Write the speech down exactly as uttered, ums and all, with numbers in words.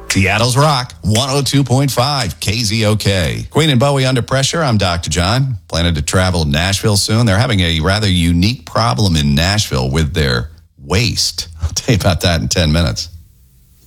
Seattle's Rock, one oh two point five K Z O K. Queen and Bowie under pressure. I'm Doctor John. Planning to travel to Nashville soon. They're having a rather unique problem in Nashville with their waste. I'll tell you about that in ten minutes.